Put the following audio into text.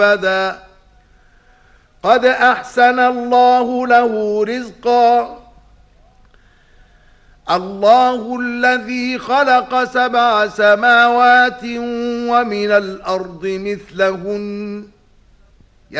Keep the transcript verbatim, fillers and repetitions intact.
بدا قد أحسن الله له رزقا الله الذي خلق سبع سماوات ومن الأرض مثلهن